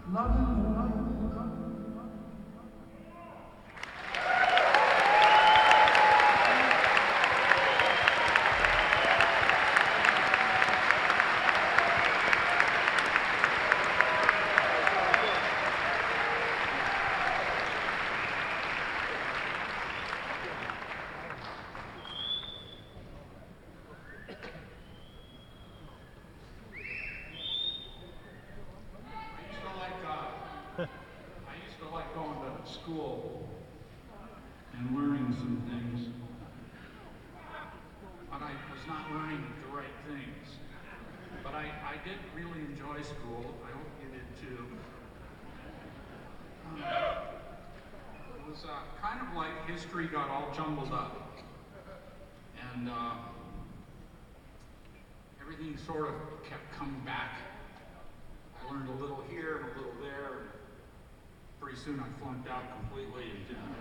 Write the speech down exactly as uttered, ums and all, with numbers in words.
I used to like going to school and learning some things, but I was not learning the right things. But I, I did really enjoy school. I hope you did too. Um, it was uh, kind of like history got all jumbled up. And uh, everything sort of kept coming back. I learned a little here and a little there. Pretty soon I flunked out completely and didn't